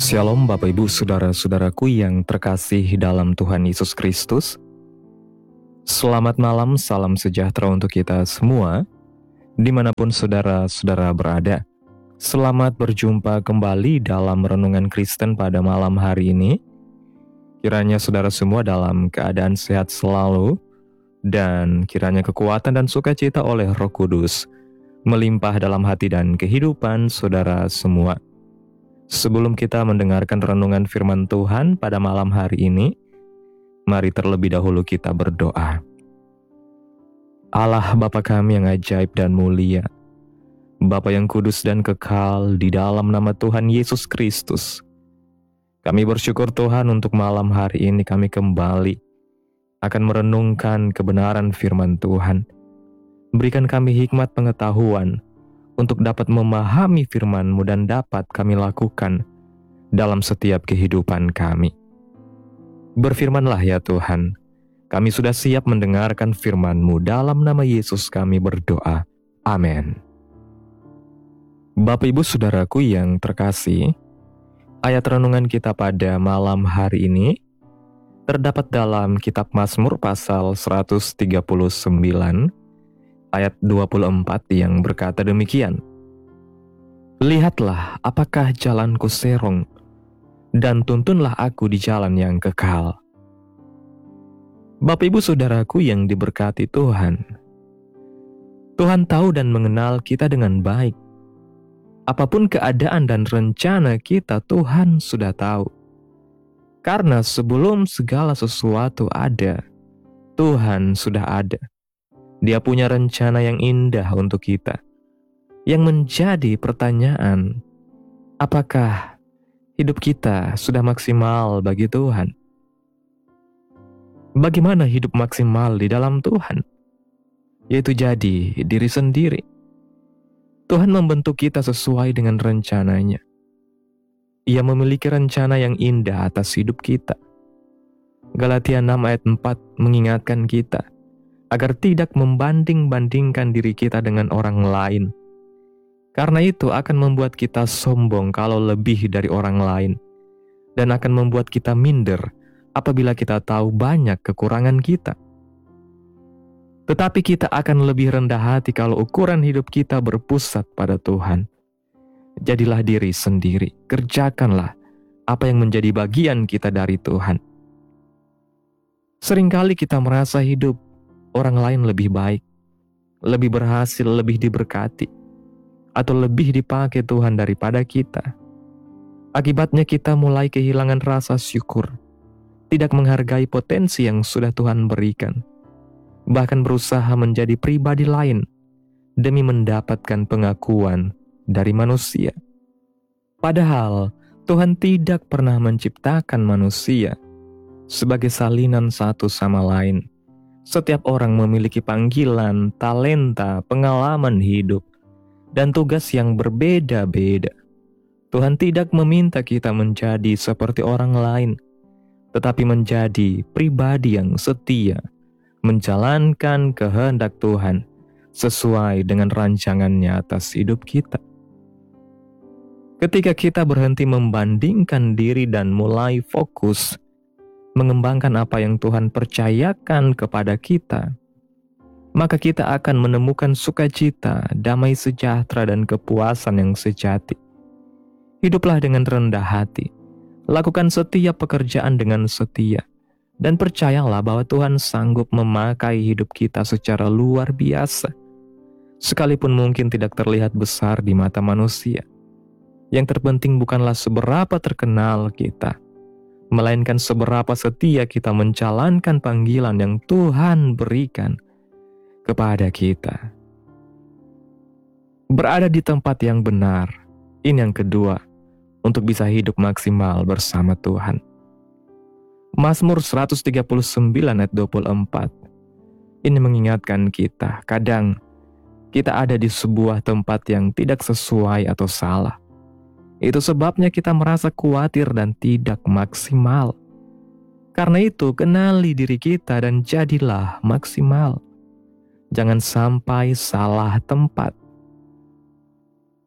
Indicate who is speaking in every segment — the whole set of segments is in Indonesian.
Speaker 1: Shalom Bapak Ibu Saudara-saudaraku yang terkasih dalam Tuhan Yesus Kristus. Selamat malam, salam sejahtera untuk kita semua, dimanapun saudara-saudara berada. Selamat berjumpa kembali dalam Renungan Kristen pada malam hari ini. Kiranya saudara semua dalam keadaan sehat selalu, dan kiranya kekuatan dan sukacita oleh Roh Kudus melimpah dalam hati dan kehidupan saudara semua. Sebelum kita mendengarkan renungan firman Tuhan pada malam hari ini, mari terlebih dahulu kita berdoa. Allah Bapa kami yang ajaib dan mulia, Bapa yang kudus dan kekal, di dalam nama Tuhan Yesus Kristus, kami bersyukur Tuhan untuk malam hari ini kami kembali akan merenungkan kebenaran firman Tuhan. Berikan kami hikmat pengetahuan untuk dapat memahami firman-Mu dan dapat kami lakukan dalam setiap kehidupan kami. Berfirmanlah ya Tuhan, kami sudah siap mendengarkan firman-Mu. Dalam nama Yesus kami berdoa. Amin. Bapak Ibu Saudaraku yang terkasih, ayat renungan kita pada malam hari ini terdapat dalam kitab Mazmur pasal 139 ayat 24 yang berkata demikian. Lihatlah apakah jalanku serong, dan tuntunlah aku di jalan yang kekal. Bapak Ibu Saudaraku yang diberkati Tuhan, Tuhan tahu dan mengenal kita dengan baik. Apapun keadaan dan rencana kita, Tuhan sudah tahu. Karena sebelum segala sesuatu ada, Tuhan sudah ada. Dia punya rencana yang indah untuk kita. Yang menjadi pertanyaan, apakah hidup kita sudah maksimal bagi Tuhan? Bagaimana hidup maksimal di dalam Tuhan? Yaitu jadi diri sendiri. Tuhan membentuk kita sesuai dengan rencananya. Ia memiliki rencana yang indah atas hidup kita. Galatia 6 ayat 4 mengingatkan kita agar tidak membanding-bandingkan diri kita dengan orang lain. Karena itu akan membuat kita sombong kalau lebih dari orang lain, dan akan membuat kita minder apabila kita tahu banyak kekurangan kita. Tetapi kita akan lebih rendah hati kalau ukuran hidup kita berpusat pada Tuhan. Jadilah diri sendiri, kerjakanlah apa yang menjadi bagian kita dari Tuhan. Seringkali kita merasa hidup orang lain lebih baik, lebih berhasil, lebih diberkati, atau lebih dipakai Tuhan daripada kita. Akibatnya kita mulai kehilangan rasa syukur, tidak menghargai potensi yang sudah Tuhan berikan, bahkan berusaha menjadi pribadi lain demi mendapatkan pengakuan dari manusia. Padahal Tuhan tidak pernah menciptakan manusia sebagai salinan satu sama lain. Setiap orang memiliki panggilan, talenta, pengalaman hidup, dan tugas yang berbeda-beda. Tuhan tidak meminta kita menjadi seperti orang lain, tetapi menjadi pribadi yang setia, menjalankan kehendak Tuhan sesuai dengan rancangannya atas hidup kita. Ketika kita berhenti membandingkan diri dan mulai fokus mengembangkan apa yang Tuhan percayakan kepada kita, maka kita akan menemukan sukacita, damai sejahtera, dan kepuasan yang sejati. Hiduplah dengan rendah hati, lakukan setiap pekerjaan dengan setia, dan percayalah bahwa Tuhan sanggup memakai hidup kita secara luar biasa, sekalipun mungkin tidak terlihat besar di mata manusia. Yang terpenting bukanlah seberapa terkenal kita, melainkan seberapa setia kita menjalankan panggilan yang Tuhan berikan kepada kita. Berada di tempat yang benar, ini yang kedua, untuk bisa hidup maksimal bersama Tuhan. Mazmur 139 ayat 24, ini mengingatkan kita, kadang kita ada di sebuah tempat yang tidak sesuai atau salah. Itu sebabnya kita merasa khawatir dan tidak maksimal. Karena itu, kenali diri kita dan jadilah maksimal. Jangan sampai salah tempat.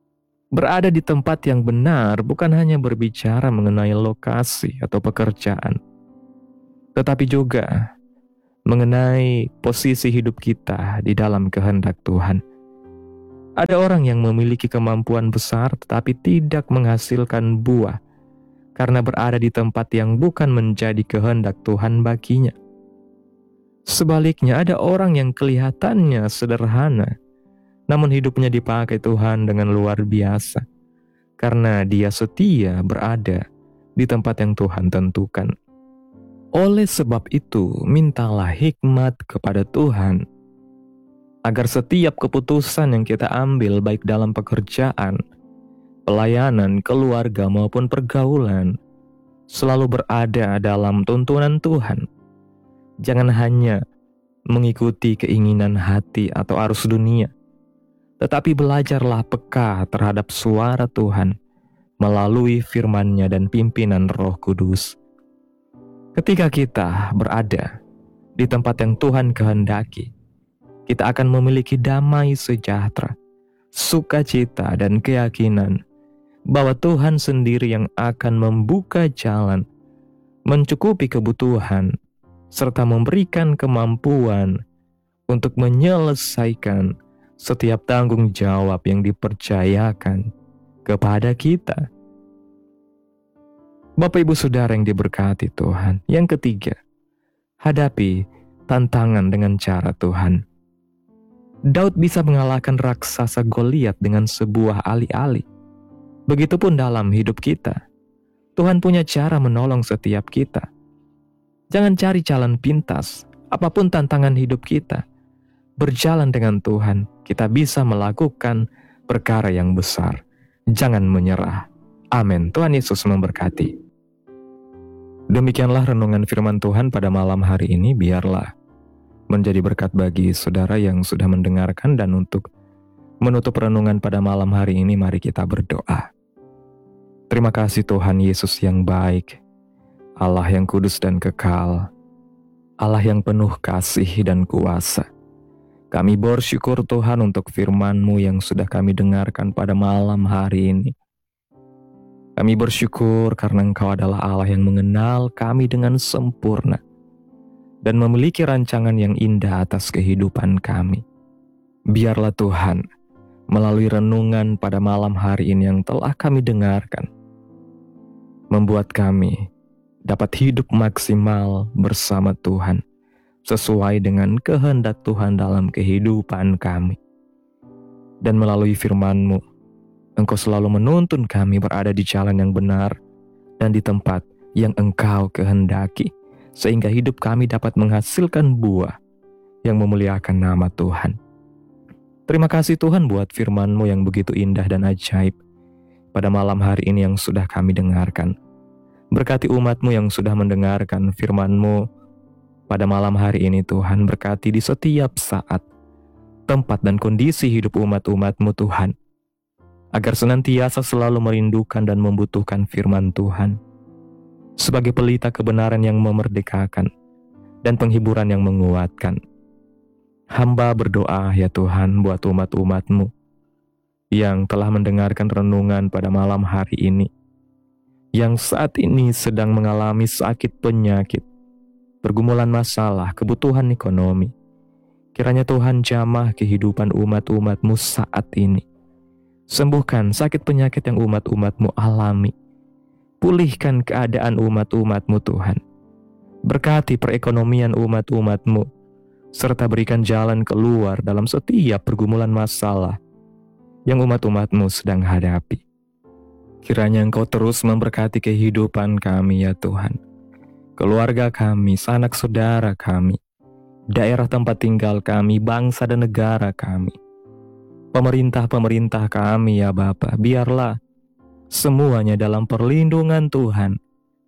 Speaker 1: Berada di tempat yang benar bukan hanya berbicara mengenai lokasi atau pekerjaan, tetapi juga mengenai posisi hidup kita di dalam kehendak Tuhan. Ada orang yang memiliki kemampuan besar tetapi tidak menghasilkan buah karena berada di tempat yang bukan menjadi kehendak Tuhan baginya. Sebaliknya, ada orang yang kelihatannya sederhana, namun hidupnya dipakai Tuhan dengan luar biasa karena dia setia berada di tempat yang Tuhan tentukan. Oleh sebab itu, mintalah hikmat kepada Tuhan agar setiap keputusan yang kita ambil baik dalam pekerjaan, pelayanan, keluarga maupun pergaulan selalu berada dalam tuntunan Tuhan. Jangan hanya mengikuti keinginan hati atau arus dunia, tetapi belajarlah peka terhadap suara Tuhan melalui firman-Nya dan pimpinan Roh Kudus. Ketika kita berada di tempat yang Tuhan kehendaki, kita akan memiliki damai sejahtera, sukacita, dan keyakinan bahwa Tuhan sendiri yang akan membuka jalan, mencukupi kebutuhan, serta memberikan kemampuan untuk menyelesaikan setiap tanggung jawab yang dipercayakan kepada kita. Bapak Ibu Saudara yang diberkati Tuhan. Yang ketiga, hadapi tantangan dengan cara Tuhan. Daud bisa mengalahkan raksasa Goliat dengan sebuah alih-alih. Begitupun dalam hidup kita. Tuhan punya cara menolong setiap kita. Jangan cari jalan pintas, apapun tantangan hidup kita. Berjalan dengan Tuhan, kita bisa melakukan perkara yang besar. Jangan menyerah. Amin. Tuhan Yesus memberkati. Demikianlah renungan firman Tuhan pada malam hari ini. Biarlah menjadi berkat bagi saudara yang sudah mendengarkan, dan untuk menutup renungan pada malam hari ini, mari kita berdoa. Terima kasih Tuhan Yesus yang baik, Allah yang kudus dan kekal, Allah yang penuh kasih dan kuasa. Kami bersyukur Tuhan untuk firman-Mu yang sudah kami dengarkan pada malam hari ini. Kami bersyukur karena Engkau adalah Allah yang mengenal kami dengan sempurna dan memiliki rancangan yang indah atas kehidupan kami. Biarlah Tuhan, melalui renungan pada malam hari ini yang telah kami dengarkan, membuat kami dapat hidup maksimal bersama Tuhan, sesuai dengan kehendak Tuhan dalam kehidupan kami. Dan melalui firman-Mu, Engkau selalu menuntun kami berada di jalan yang benar dan di tempat yang Engkau kehendaki, sehingga hidup kami dapat menghasilkan buah yang memuliakan nama Tuhan. Terima kasih Tuhan buat firman-Mu yang begitu indah dan ajaib pada malam hari ini yang sudah kami dengarkan. Berkati umat-Mu yang sudah mendengarkan firman-Mu pada malam hari ini Tuhan. Berkati di setiap saat, tempat dan kondisi hidup umat-umat-Mu Tuhan, agar senantiasa selalu merindukan dan membutuhkan firman Tuhan sebagai pelita kebenaran yang memerdekakan dan penghiburan yang menguatkan. Hamba berdoa ya Tuhan buat umat-umat-Mu yang telah mendengarkan renungan pada malam hari ini, yang saat ini sedang mengalami sakit penyakit, pergumulan masalah, kebutuhan ekonomi. Kiranya Tuhan jamah kehidupan umat-umat-Mu saat ini. Sembuhkan sakit penyakit yang umat-umat-Mu alami. Pulihkan keadaan umat-umat-Mu Tuhan. Berkati perekonomian umat-umat-Mu, serta berikan jalan keluar dalam setiap pergumulan masalah yang umat-umat-Mu sedang hadapi. Kiranya Engkau terus memberkati kehidupan kami ya Tuhan, keluarga kami, sanak saudara kami, daerah tempat tinggal kami, bangsa dan negara kami, pemerintah-pemerintah kami ya Bapa. Biarlah semuanya dalam perlindungan Tuhan,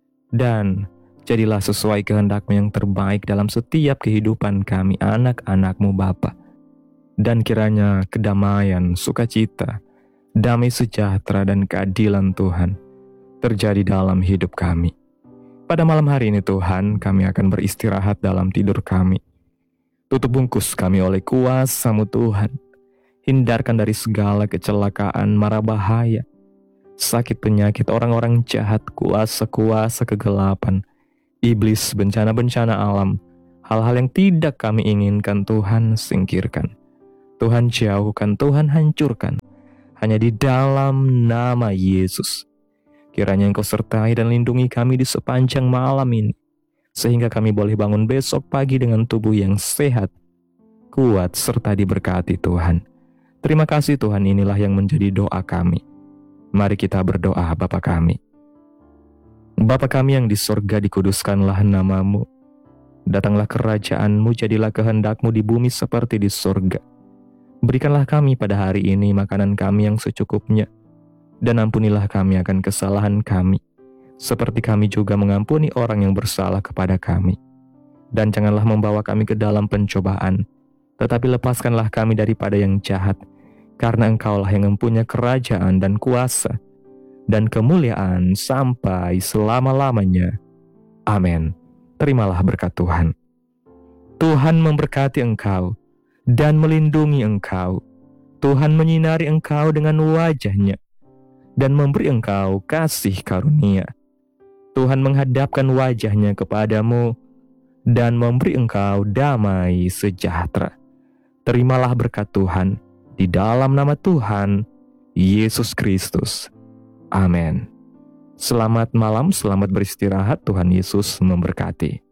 Speaker 1: dan jadilah sesuai kehendak-Mu yang terbaik dalam setiap kehidupan kami, anak-anak-Mu Bapa. Dan kiranya kedamaian, sukacita, damai sejahtera dan keadilan Tuhan terjadi dalam hidup kami. Pada malam hari ini Tuhan, kami akan beristirahat dalam tidur kami. Tutup bungkus kami oleh kuasa-Mu Tuhan, Hindarkan dari segala kecelakaan, mara bahaya, sakit penyakit, orang-orang jahat, kuasa-kuasa kegelapan, iblis, bencana-bencana alam, hal-hal yang tidak kami inginkan. Tuhan singkirkan, Tuhan jauhkan, Tuhan hancurkan. Hanya di dalam nama Yesus. Kiranya Engkau sertai dan lindungi kami di sepanjang malam ini, sehingga kami boleh bangun besok pagi dengan tubuh yang sehat, kuat, serta diberkati Tuhan. Terima kasih Tuhan, inilah yang menjadi doa kami. Mari kita berdoa. Bapa kami. Bapa kami yang di sorga, dikuduskanlah nama-Mu. Datanglah kerajaan-Mu, jadilah kehendak-Mu di bumi seperti di sorga. Berikanlah kami pada hari ini makanan kami yang secukupnya, dan ampunilah kami akan kesalahan kami, seperti kami juga mengampuni orang yang bersalah kepada kami. Dan janganlah membawa kami ke dalam pencobaan, tetapi lepaskanlah kami daripada yang jahat, karena Engkaulah yang mempunyai kerajaan dan kuasa, dan kemuliaan sampai selama-lamanya. Amin. Terimalah berkat Tuhan. Tuhan memberkati engkau dan melindungi engkau. Tuhan menyinari engkau dengan wajah-Nya dan memberi engkau kasih karunia. Tuhan menghadapkan wajah-Nya kepadamu dan memberi engkau damai sejahtera. Terimalah berkat Tuhan di dalam nama Tuhan Yesus Kristus. Amin. Selamat malam, selamat beristirahat. Tuhan Yesus memberkati.